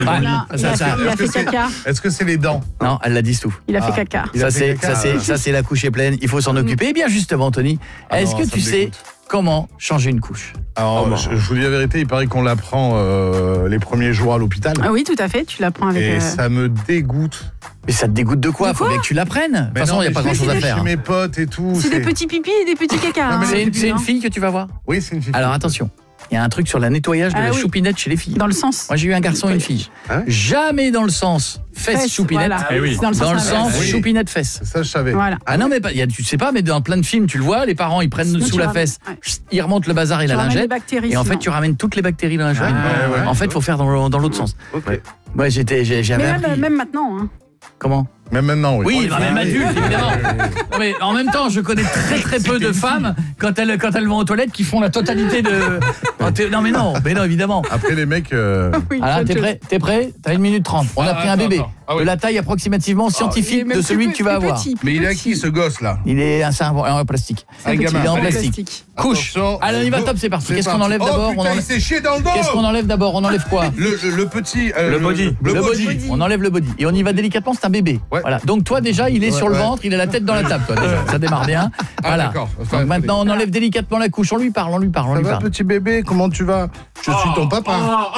Non, il a fait caca. Est-ce que c'est les dents? Non, elle l'a dit tout. Il a fait caca. Ça c'est la couche est pleine, il faut s'en occuper. Eh bien justement Tony, est-ce que tu sais comment changer une couche? Alors, je vous dis la vérité, il paraît qu'on l'apprend les premiers jours à l'hôpital. Ah oui, tout à fait, tu l'apprends avec... Et ça me dégoûte. Mais ça te dégoûte de quoi? Faut bien que tu l'apprennes. De toute façon, il n'y a pas grand-chose à faire. Chez mes potes et tout. C'est des petits pipis et des petits caca. C'est une fille que tu vas voir? Oui, c'est une fille. Alors attention, il y a un truc sur le nettoyage de la choupinette chez les filles. Dans le sens. Moi j'ai eu un garçon et une fille. Jamais dans le sens fesse choupinette. Voilà. Dans le sens choupinette fesse. Ça je savais. Voilà. Ah non mais tu sais pas, mais dans plein de films tu le vois, les parents ils prennent sous la fesse, ils remontent le bazar et la lingette et en fait tu ramènes toutes les bactéries dans la journée. En fait il faut faire dans l'autre sens. Moi j'avais appris. Même maintenant. Comment? Même maintenant, oui. Oui, même adulte, évidemment. Non, mais en même temps, je connais très peu de femmes quand elles vont aux toilettes qui font la totalité de. Non, mais non, évidemment. Après les mecs. Alors, t'es prêt? T'as 1 minute 30. On a pris un bébé de la taille approximativement scientifique de celui que tu vas avoir. Mais il est à qui ce gosse là? Il est en plastique. Il est en plastique. Couche. Allez, on y va, top, c'est parti. Qu'est-ce qu'on enlève d'abord? Il s'est chié dans le dos. Qu'est-ce qu'on enlève d'abord? On enlève quoi? Le petit. Le body. Le body. On enlève le body. Et on y va délicatement, c'est un bébé. Voilà. Donc toi déjà, il est sur le ventre, il a la tête dans la table, toi déjà. Ça démarre bien. Voilà. Donc maintenant on enlève délicatement la couche, on lui parle. Ça va petit bébé, comment tu vas? Je suis ton papa.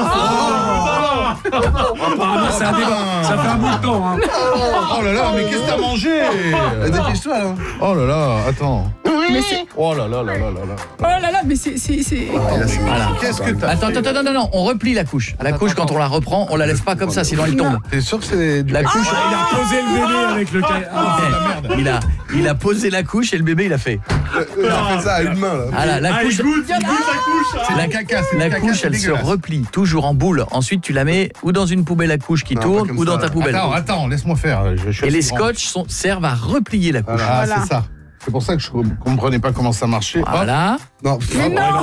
Apparemment c'est un débat. Ça fait un bout de temps. Hein. Oh là là, mais qu'est-ce que t'as mangé? Dépêche-toi là. Oh là là, attends. Oh là là là là là. Oh là là, mais c'est... Voilà. Qu'est-ce que t'as? Attends, non, on replie la couche. La couche, quand on la reprend, on la lève pas comme ça, sinon elle tombe. T'es sûr que c'est la couche? Il a posé le bébé avec le il a posé la couche et le bébé il a fait. Il a fait ça à une main là. Voilà, la couche. Il goûte la couche. C'est la caca, la couche, elle se replie toujours en boule. Ensuite, tu la mets ou dans une poubelle à couche qui tourne ou dans ta poubelle. Attends, laisse-moi faire. Et les scotch servent à replier la couche. Ah, c'est ça. C'est pour ça que je comprenais pas comment ça marchait. Voilà. Non. Mais non.